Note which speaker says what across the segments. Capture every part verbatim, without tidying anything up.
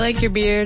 Speaker 1: I like your beard.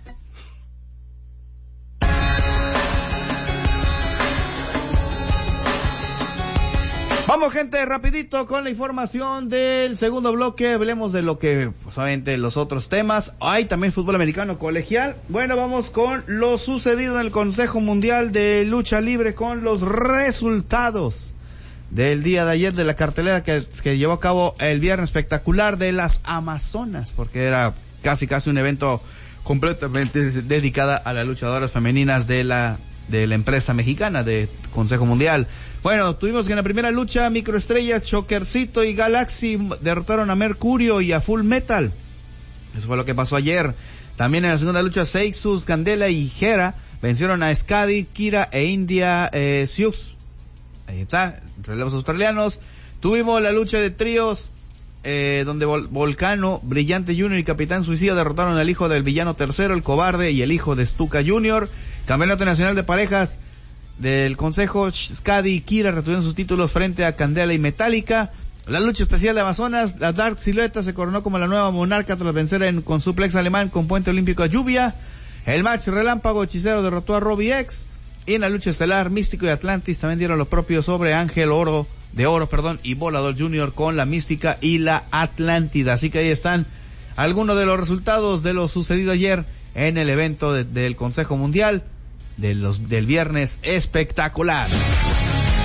Speaker 2: Vamos, gente, rapidito con la información del segundo bloque. Hablemos de lo que, pues, obviamente, los otros temas. Hay también fútbol americano colegial. Bueno, vamos con lo sucedido en el Consejo Mundial de Lucha Libre, con los resultados del día de ayer de la cartelera que, que llevó a cabo el viernes espectacular de las Amazonas, porque era casi casi un evento completamente dedicada a las luchadoras femeninas de la de la empresa mexicana de Consejo Mundial. Bueno, tuvimos que en la primera lucha Microestrellas, Chokercito y Galaxy derrotaron a Mercurio y a Full Metal. Eso fue lo que pasó ayer. También en la segunda lucha Seixus, Candela y Hera vencieron a Skadi, Kira e India eh, Sioux. Ahí está, relevos australianos. Tuvimos la lucha de tríos eh, donde Vol- Volcano, Brillante Junior y Capitán Suicida derrotaron al hijo del villano tercero, el Cobarde, y el hijo de Stuka Junior Campeonato Nacional de Parejas del Consejo, Skadi y Kira retuvieron sus títulos frente a Candela y Metallica. La lucha especial de Amazonas, la Dark Silueta se coronó como la nueva monarca tras vencer en, con suplex alemán con puente olímpico a Lluvia. El match Relámpago Hechicero derrotó a Robbie X. Y en la lucha estelar, Místico y Atlantis también dieron lo propio sobre Ángel Oro, de Oro, perdón, y Volador Junior con la Mística y la Atlántida. Así que ahí están algunos de los resultados de lo sucedido ayer en el evento de, del Consejo Mundial de los, del viernes espectacular.